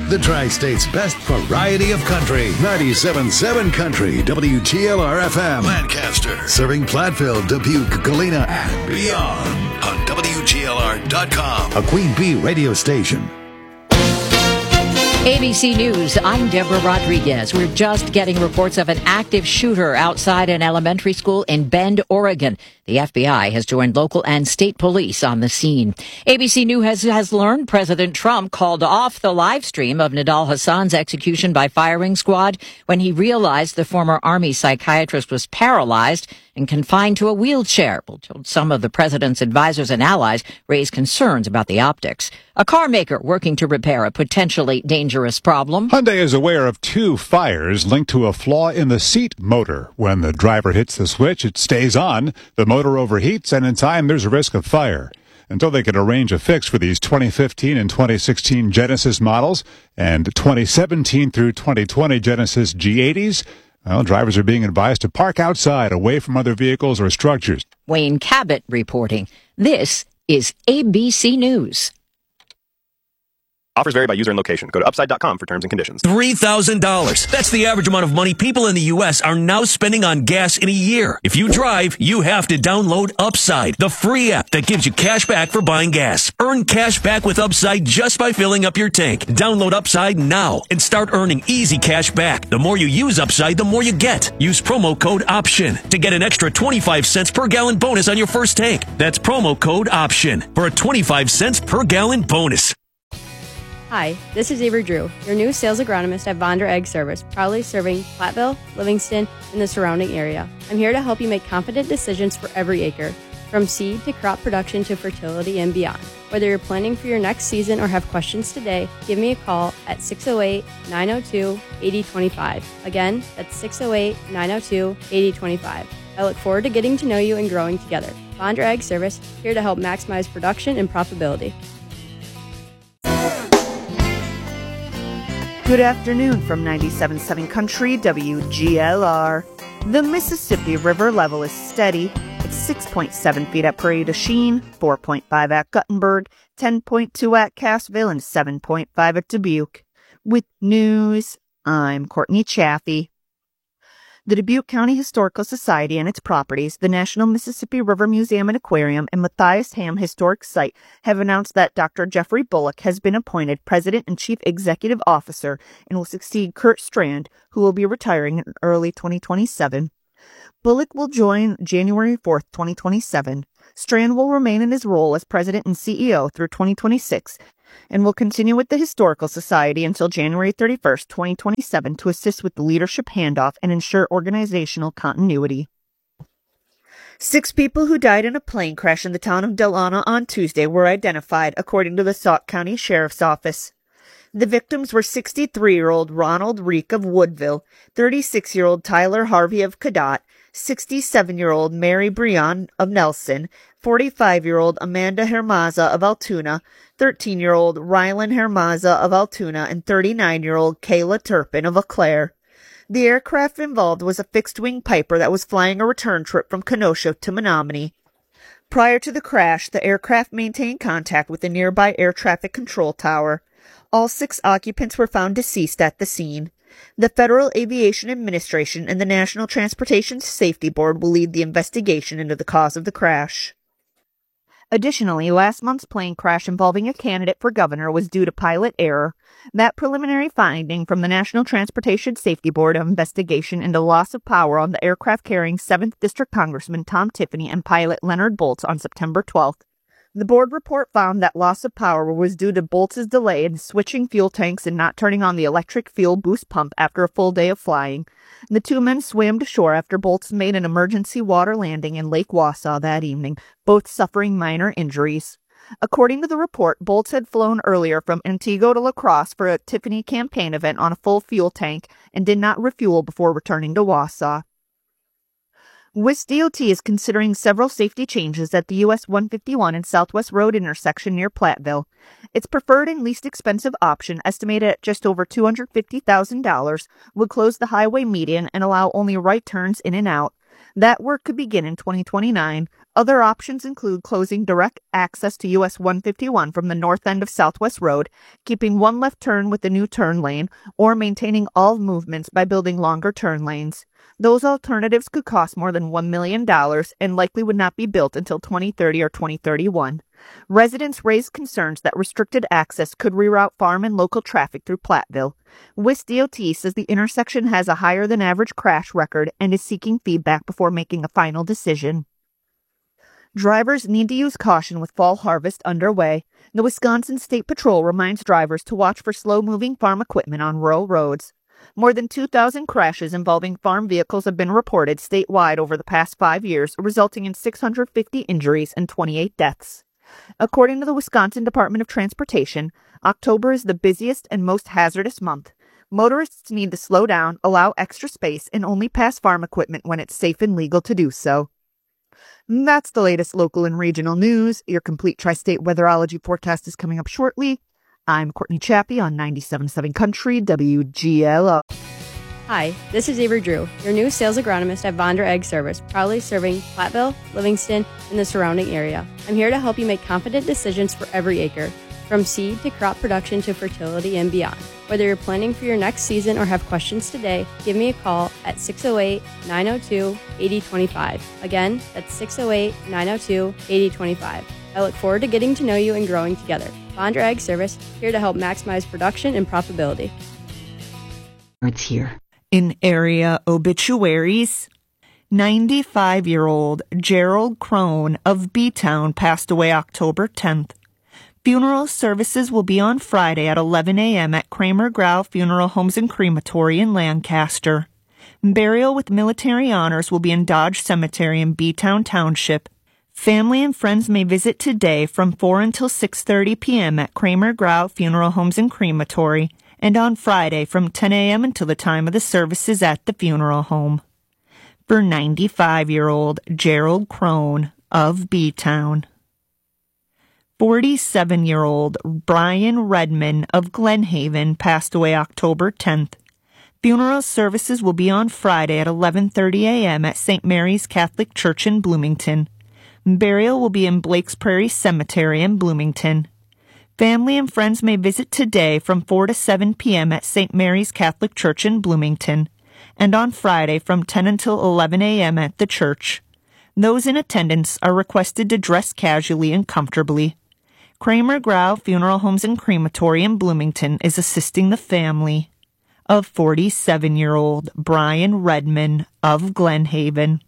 The Tri-State's best variety of country. 97.7 Country, WGLR-FM. Lancaster. Serving Platteville, Dubuque, Galena, and beyond. On WGLR.com. A Queen Bee radio station. ABC News, I'm Deborah Rodriguez. We're just getting reports of an active shooter outside an elementary school in Bend, Oregon. The FBI has joined local and state police on the scene. ABC News has learned President Trump called off the live stream of Nidal Hassan's execution by firing squad when he realized the former Army psychiatrist was paralyzed and confined to a wheelchair. Some of the president's advisors and allies raised concerns about the optics. A car maker working to repair a potentially dangerous problem. Hyundai is aware of 2 fires linked to a flaw in the seat motor. When the driver hits the switch, it stays on. The motor overheats, and in time, there's a risk of fire. Until they can arrange a fix for these 2015 and 2016 Genesis models and 2017 through 2020 Genesis G80s, well, drivers are being advised to park outside, away from other vehicles or structures. Wayne Cabot reporting. This is ABC News. Offers vary by user and location. Go to upside.com for terms and conditions. $3,000. That's the average amount of money people in the U.S. are now spending on gas in a year. If you drive, you have to download Upside, the free app that gives you cash back for buying gas. Earn cash back with Upside just by filling up your tank. Download Upside now and start earning easy cash back. The more you use Upside, the more you get. Use promo code OPTION to get an extra 25 cents per gallon bonus on your first tank. That's promo code OPTION for a 25 cents per gallon bonus. Hi, this is Avery Drew, your new sales agronomist at Vondra Ag Service, proudly serving Platteville, Livingston, and the surrounding area. I'm here to help you make confident decisions for every acre, from seed to crop production to fertility and beyond. Whether you're planning for your next season or have questions today, give me a call at 608-902-8025. Again, that's 608-902-8025. I look forward to getting to know you and growing together. Vondra Ag Service, here to help maximize production and profitability. Good afternoon from 97.7 Country, WGLR. The Mississippi River level is steady. It's 6.7 feet at Prairie du Chien, 4.5 at Guttenberg, 10.2 at Cassville, and 7.5 at Dubuque. With news, I'm Courtney Chaffee. The Dubuque County Historical Society and its properties, the National Mississippi River Museum and Aquarium, and Matthias Ham Historic Site have announced that Dr. Jeffrey Bullock has been appointed President and Chief Executive Officer and will succeed Kurt Strand, who will be retiring in early 2027. Bullock will join January 4th, 2027. Strand will remain in his role as President and CEO through 2026 and will continue with the Historical Society until January 31st, 2027 to assist with the leadership handoff and ensure organizational continuity. 6 people who died in a plane crash in the town of Delana on Tuesday were identified, according to the Sauk County Sheriff's Office. The victims were 63-year-old Ronald Reek of Woodville, 36-year-old Tyler Harvey of Cadott, 67-year-old Mary Breon of Nelson, 45-year-old Amanda Hermaza of Altoona, 13-year-old Rylan Hermaza of Altoona, and 39-year-old Kayla Turpin of Eau Claire. The aircraft involved was a fixed-wing Piper that was flying a return trip from Kenosha to Menominee. Prior to the crash, the aircraft maintained contact with the nearby air traffic control tower. All 6 occupants were found deceased at the scene. The Federal Aviation Administration and the National Transportation Safety Board will lead the investigation into the cause of the crash. Additionally, last month's plane crash involving a candidate for governor was due to pilot error. That preliminary finding from the National Transportation Safety Board of investigation into loss of power on the aircraft carrying 7th District Congressman Tom Tiffany and pilot Leonard Boltz on September 12th. The board report found that loss of power was due to Boltz's delay in switching fuel tanks and not turning on the electric fuel boost pump after a full day of flying. The 2 men swam to shore after Boltz made an emergency water landing in Lake Wausau that evening, both suffering minor injuries. According to the report, Boltz had flown earlier from Antigua to La Crosse for a Tiffany campaign event on a full fuel tank and did not refuel before returning to Wausau. WIS DOT is considering several safety changes at the US 151 and Southwest Road intersection near Platteville. Its preferred and least expensive option, estimated at just over $250,000, would close the highway median and allow only right turns in and out. That work could begin in 2029. Other options include closing direct access to US 151 from the north end of Southwest Road, keeping one left turn with the new turn lane, or maintaining all movements by building longer turn lanes. Those alternatives could cost more than $1 million and likely would not be built until 2030 or 2031. Residents raised concerns that restricted access could reroute farm and local traffic through Platteville. WIS DOT says the intersection has a higher than average crash record and is seeking feedback before making a final decision. Drivers need to use caution with fall harvest underway. The Wisconsin State Patrol reminds drivers to watch for slow-moving farm equipment on rural roads. More than 2,000 crashes involving farm vehicles have been reported statewide over the past 5 years, resulting in 650 injuries and 28 deaths. According to the Wisconsin Department of Transportation, October is the busiest and most hazardous month. Motorists need to slow down, allow extra space, and only pass farm equipment when it's safe and legal to do so. That's the latest local and regional news. Your complete tri-state weatherology forecast is coming up shortly. I'm Courtney Chappie on 97.7 Country WGLR. Hi, this is Avery Drew, your new sales agronomist at Vondra Ag Service, proudly serving Platteville, Livingston, and the surrounding area. I'm here to help you make confident decisions for every acre, from seed to crop production to fertility and beyond. Whether you're planning for your next season or have questions today, give me a call at 608-902-8025. Again, that's 608-902-8025. I look forward to getting to know you and growing together. Vondra Ag Service, here to help maximize production and profitability. It's here. In area obituaries, 95-year-old Gerald Crone of B-Town passed away October 10th. Funeral services will be on Friday at 11 a.m. at Kramer Grau Funeral Homes and Crematory in Lancaster. Burial with military honors will be in Dodge Cemetery in B-Town Township. Family and friends may visit today from 4 until 6:30 p.m. at Kramer Grau Funeral Homes and Crematory, and on Friday from 10 a.m. until the time of the services at the funeral home. For 95-year-old Gerald Crone of B-Town. 47-year-old Brian Redman of Glenhaven passed away October 10th. Funeral services will be on Friday at 11:30 a.m. at St. Mary's Catholic Church in Bloomington. Burial will be in Blake's Prairie Cemetery in Bloomington. Family and friends may visit today from 4 to 7 p.m. at St. Mary's Catholic Church in Bloomington, and on Friday from 10 until 11 a.m. at the church. Those in attendance are requested to dress casually and comfortably. Kramer Grau Funeral Homes and Crematory in Bloomington is assisting the family of 47-year-old Brian Redman of Glenhaven.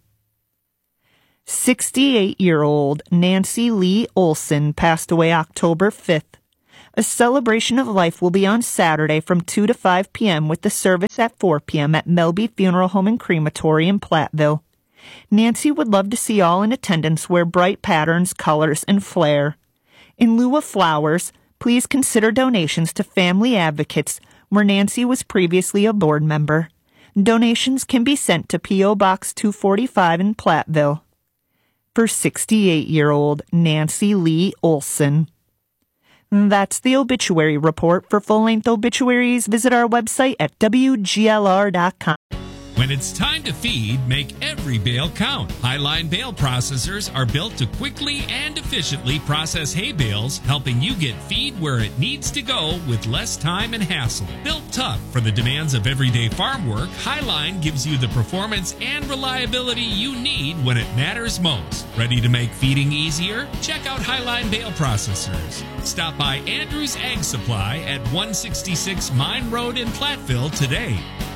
68-year-old Nancy Lee Olson passed away October 5th. A celebration of life will be on Saturday from 2 to 5 p.m. with the service at 4 p.m. at Melby Funeral Home and Crematory in Platteville. Nancy would love to see all in attendance wear bright patterns, colors, and flair. In lieu of flowers, please consider donations to Family Advocates, where Nancy was previously a board member. Donations can be sent to P.O. Box 245 in Platteville. For 68-year-old Nancy Lee Olson. That's the obituary report. For full-length obituaries, visit our website at WGLR.com. When it's time to feed, make every bale count. Highline bale processors are built to quickly and efficiently process hay bales, helping you get feed where it needs to go with less time and hassle. Built tough for the demands of everyday farm work, Highline gives you the performance and reliability you need when it matters most. Ready to make feeding easier? Check out Highline bale processors. Stop by Andrews Ag Supply at 166 Mine Road in Platteville today.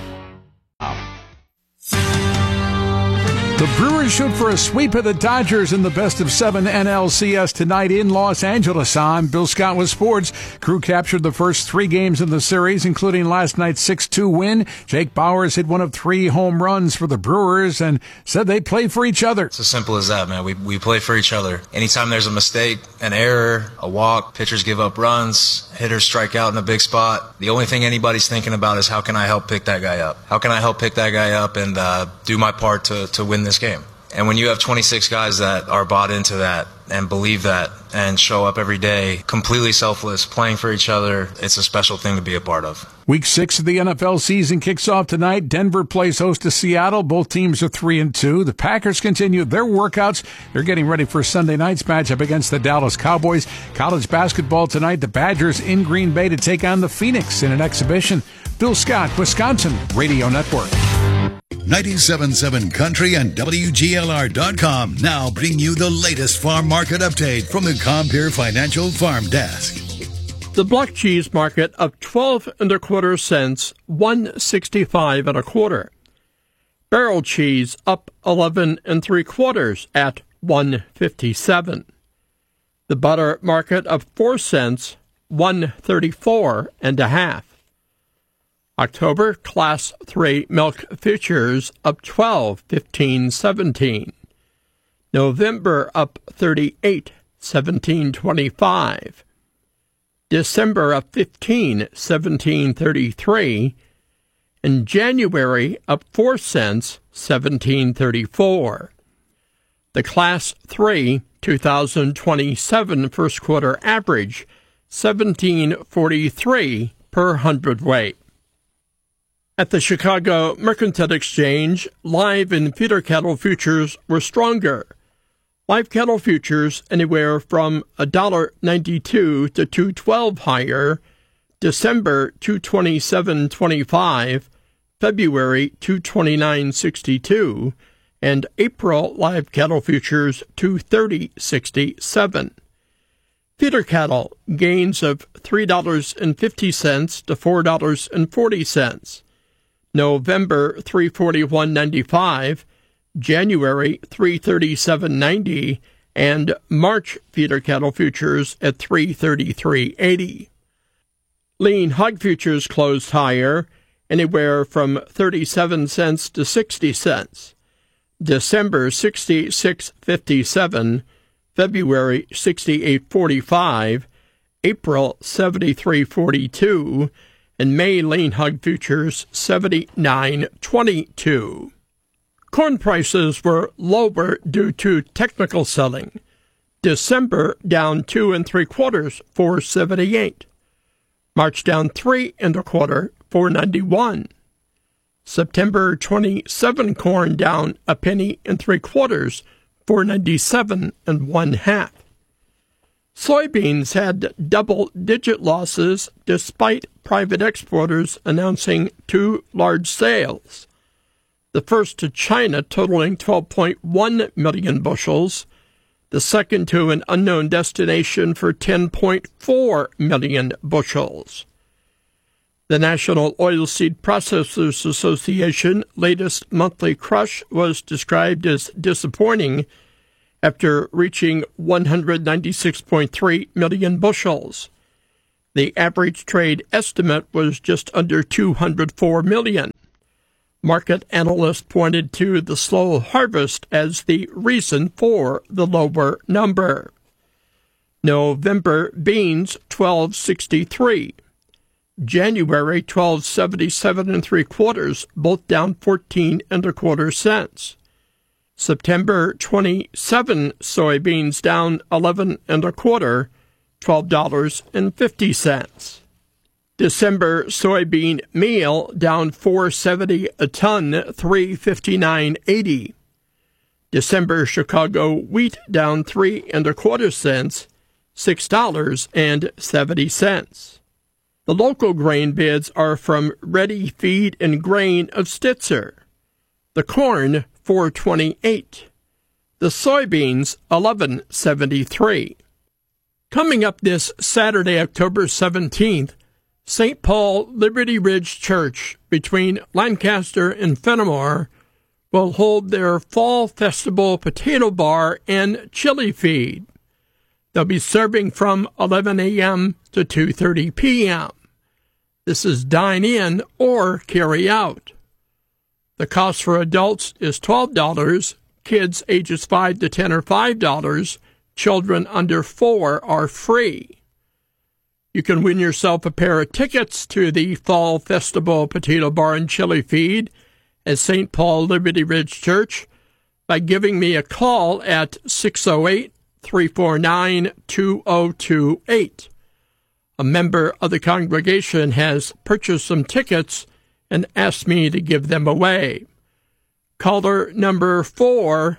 The Brewers shoot for a sweep of the Dodgers in the best-of-7 NLCS tonight in Los Angeles. I'm Bill Scott with sports. Crew captured the first 3 games in the series, including last night's 6-2 win. Jake Bauers hit one of 3 home runs for the Brewers and said they play for each other. It's as simple as that, man. We play for each other. Anytime there's a mistake, an error, a walk, pitchers give up runs, hitters strike out in a big spot, the only thing anybody's thinking about is how can I help pick that guy up? How can I help pick that guy up and do my part to win this game? And when you have 26 guys that are bought into that, and believe that and show up every day completely selfless, playing for each other. It's a special thing to be a part of. Week 6 of the NFL season kicks off tonight. Denver plays host to Seattle. Both teams are 3-2. The Packers continue their workouts. They're getting ready for Sunday night's matchup against the Dallas Cowboys. College basketball tonight. The Badgers in Green Bay to take on the Phoenix in an exhibition. Bill Scott, Wisconsin Radio Network. 97.7 Country and WGLR.com now bring you the latest farm market update from the Compeer Financial Farm Desk. The block cheese market up 12 1/4 cents, $1.65 1/4. Barrel cheese up 11 3/4 at $1.57. The butter market up 4 cents, $1.34 1/2. October Class 3 milk futures up 12, 15, 17. November up 38, 17, 25. December up 15, 17, 33. And January up 4 cents, 17, 34. The Class 3 2027 first quarter average, 17.43 per hundredweight. At the Chicago Mercantile Exchange, live and feeder cattle futures were stronger. Live cattle futures anywhere from $1.92 to $2.12 higher, December $227.25, February $229.62, and April live cattle futures $230.67. Feeder cattle gains of $3.50 to $4.40. November $341.95, January $337.90, and March feeder cattle futures at $333.80. Lean hog futures closed higher, anywhere from 37 cents to 60 cents. December 66.57, February 68.45, April 73.42, and May lean hog futures 79.22. Corn prices were lower due to technical selling. December down 2 3/4, $4.78. March down 3 1/4, $4.91. September 27 corn down a penny and 3/4, $4.97 1/2. Soybeans had double-digit losses despite private exporters announcing 2 large sales. The first to China totaling 12.1 million bushels, the second to an unknown destination for 10.4 million bushels. The National Oilseed Processors Association latest monthly crush was described as disappointing after reaching 196.3 million bushels. The average trade estimate was just under 204 million. Market analysts pointed to the slow harvest as the reason for the lower number. November beans 12.63. January 12.77 3/4, both down 14 1/4 cents. September 27 soybeans down 11 1/4, $12.50. December soybean meal down $4.70 a ton, $3.59.80. December Chicago wheat down 3 1/4 cents, $6.70. The local grain bids are from Ready Feed and Grain of Stitzer. The corn $4.28. The soybeans $11.73. Coming up this Saturday, October 17th, St. Paul Liberty Ridge Church between Lancaster and Fenimore will hold their Fall Festival potato bar and chili feed. They'll be serving from 11 a.m. to 2:30 p.m. This is dine-in or carry-out. The cost for adults is $12, kids ages 5 to 10 are $5, children under 4 are free. You can win yourself a pair of tickets to the Fall Festival Potato Bar and Chili Feed at St. Paul Liberty Ridge Church by giving me a call at 608-3 349-2028. A member of the congregation has purchased some tickets and asked me to give them away. Caller number 4,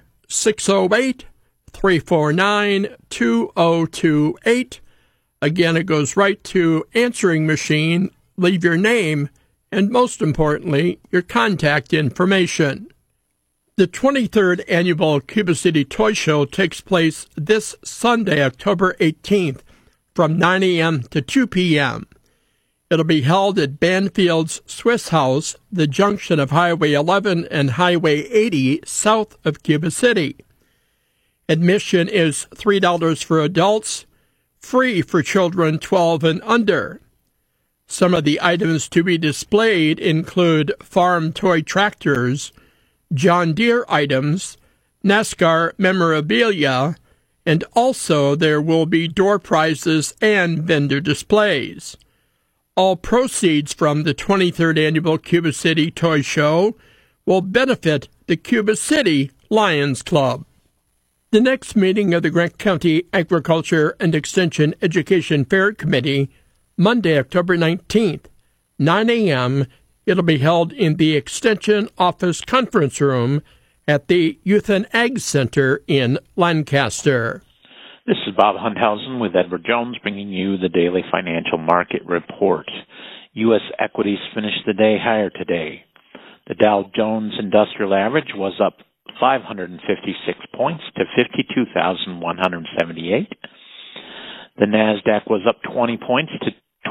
608-349-2028. Again, it goes right to answering machine. Leave your name and, most importantly, your contact information. The 23rd Annual Cuba City Toy Show takes place this Sunday, October 18th, from 9 a.m. to 2 p.m. It'll be held at Banfield's Swiss House, the junction of Highway 11 and Highway 80 south of Cuba City. Admission is $3 for adults, free for children 12 and under. Some of the items to be displayed include farm toy tractors, John Deere items, NASCAR memorabilia, and also there will be door prizes and vendor displays. All proceeds from the 23rd Annual Cuba City Toy Show will benefit the Cuba City Lions Club. The next meeting of the Grant County Agriculture and Extension Education Fair Committee, Monday, October 19th, 9 a.m., it'll be held in the Extension Office Conference Room at the Youth and Ag Center in Lancaster. This is Bob Hunthausen with Edward Jones bringing you the daily financial market report. U.S. equities finished the day higher today. The Dow Jones Industrial Average was up 556 points to 52,178. The NASDAQ was up 20 points to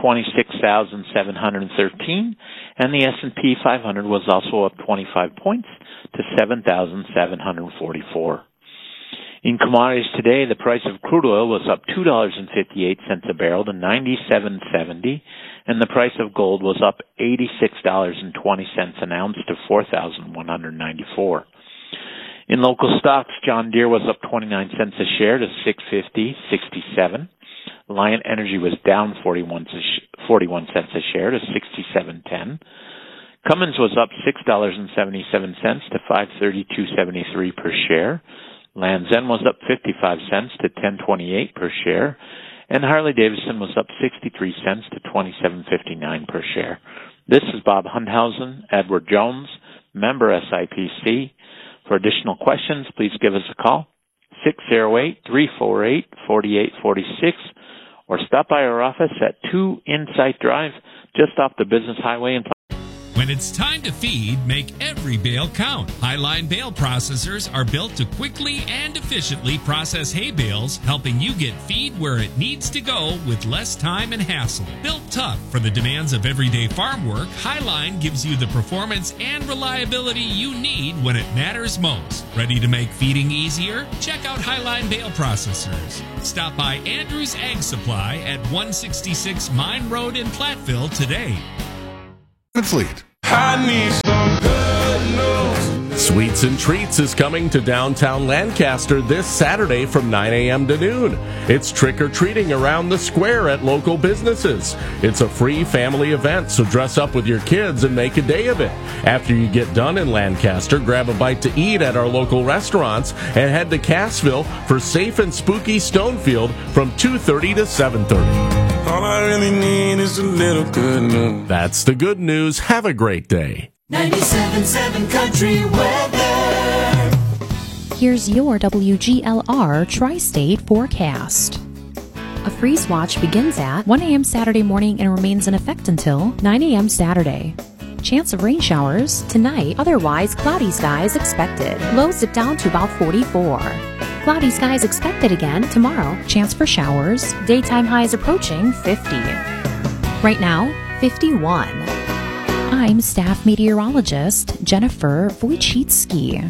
26,713, and the S&P 500 was also up 25 points to 7,744. In commodities today, the price of crude oil was up $2.58 a barrel to $97.70, and the price of gold was up $86.20 an ounce to $4,194. In local stocks, John Deere was up 29 cents a share to $650.67. Alliant Energy was down 41 cents a share to $67.10. Cummins was up $6.77 to $532.73 per share. Land's End was up 55 cents to $10.28 per share, and Harley-Davidson was up 63 cents to $27.59 per share. This is Bob Hunthausen, Edward Jones, member SIPC. For additional questions, please give us a call, 608-348-4846, or stop by our office at 2 Insight Drive, just off the Business Highway in When it's time to feed, make every bale count. Highline bale processors are built to quickly and efficiently process hay bales, helping you get feed where it needs to go with less time and hassle. Built tough for the demands of everyday farm work, Highline gives you the performance and reliability you need when it matters most. Ready to make feeding easier? Check out Highline bale processors. Stop by Andrews Ag Supply at 166 Mine Road in Platteville today. Fleet. I need some good news. Sweets and Treats is coming to downtown Lancaster this Saturday from 9 a.m. to noon. It's trick-or-treating around the square at local businesses. It's a free family event, so dress up with your kids and make a day of it. After you get done in Lancaster, grab a bite to eat at our local restaurants and head to Cassville for Safe and Spooky Stonefield from 2:30 to 7:30. All I really need is a little good news. That's the good news. Have a great day. 97.7 Country Weather. Here's your WGLR Tri-State forecast. A freeze watch begins at 1 a.m. Saturday morning and remains in effect until 9 a.m. Saturday. Chance of rain showers tonight, otherwise cloudy skies expected. Lows dip down to about 44. Cloudy skies expected again tomorrow. Chance for showers. Daytime highs approaching 50. Right now, 51. I'm staff meteorologist Jennifer Wojcicki.